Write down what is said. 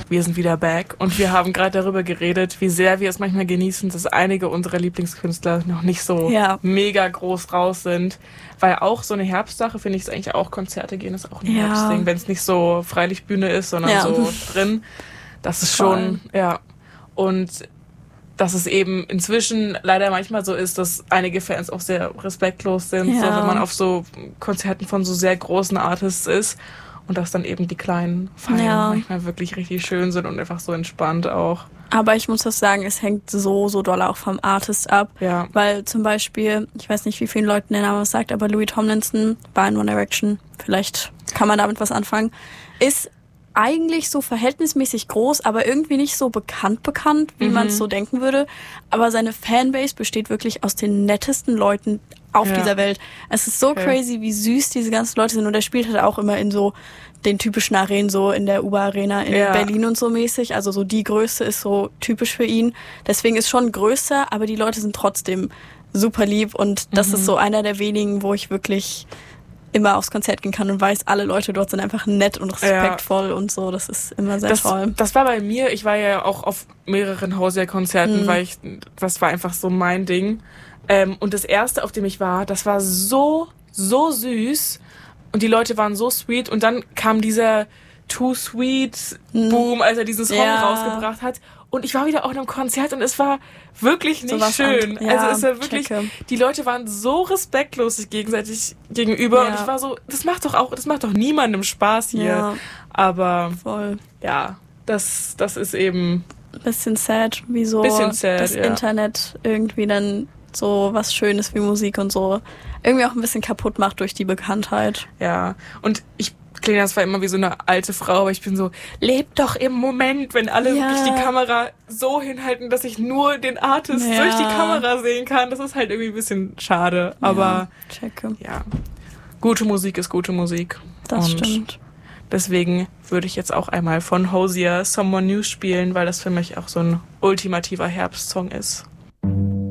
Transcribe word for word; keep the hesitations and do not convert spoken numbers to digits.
wir sind wieder back und wir haben gerade darüber geredet, wie sehr wir es manchmal genießen, dass einige unserer Lieblingskünstler noch nicht so ja. mega groß raus sind. Weil auch so eine Herbstsache, finde ich es eigentlich auch, Konzerte gehen ist auch ein Ja. Herbstding, wenn es nicht so Freilichtbühne ist, sondern Ja. so drin. Das ist Voll. schon, ja. Und dass es eben inzwischen leider manchmal so ist, dass einige Fans auch sehr respektlos sind, Ja. so wenn man auf so Konzerten von so sehr großen Artists ist und dass dann eben die kleinen Feiern Ja. manchmal wirklich richtig schön sind und einfach so entspannt auch. Aber ich muss das sagen, es hängt so, so doll auch vom Artist ab. Ja. Weil zum Beispiel, ich weiß nicht, wie vielen Leuten der Name was sagt, aber Louis Tomlinson war in One Direction, vielleicht kann man damit was anfangen, ist eigentlich so verhältnismäßig groß, aber irgendwie nicht so bekannt bekannt, wie Mhm. man es so denken würde. Aber seine Fanbase besteht wirklich aus den nettesten Leuten auf Ja. dieser Welt. Es ist so Okay. crazy, wie süß diese ganzen Leute sind. Und er spielt halt auch immer in so den typischen Arenen, so in der U B A Arena in Ja. Berlin und so mäßig. Also so die Größe ist so typisch für ihn. Deswegen ist schon größer, aber die Leute sind trotzdem super lieb. Und das Mhm. ist so einer der wenigen, wo ich wirklich immer aufs Konzert gehen kann und weiß, alle Leute dort sind einfach nett und respektvoll und so. Das ist immer sehr Das, toll. das war bei mir, ich war ja auch auf mehreren Hauser-Konzerten, Mhm. weil ich, das war einfach so mein Ding. Ähm, und das erste, auf dem ich war, das war so, so süß und die Leute waren so sweet und dann kam dieser Too Sweet Boom, als er diesen Song Ja. rausgebracht hat. Und ich war wieder auch in einem Konzert und es war wirklich nicht So was schön. an- ja, also es war wirklich, checke. die Leute waren so respektlos sich gegenseitig gegenüber Ja. und ich war so, das macht doch auch, das macht doch niemandem Spaß hier. Ja. Aber Voll. ja, das, das ist eben, Bisschen sad, wie so Bisschen sad, das ja. Internet irgendwie dann so was Schönes wie Musik und so irgendwie auch ein bisschen kaputt macht durch die Bekanntheit. ja. Und ich klinge das zwar immer wie so eine alte Frau, aber ich bin so, lebt doch im Moment, wenn alle Ja. wirklich die Kamera so hinhalten, dass ich nur den Artist Ja. durch die Kamera sehen kann. Das ist halt irgendwie ein bisschen schade. Aber ja, checke. ja, gute Musik ist gute Musik. Das Und stimmt. deswegen würde ich jetzt auch einmal von Hozier Someone New spielen, weil das für mich auch so ein ultimativer Herbstsong ist.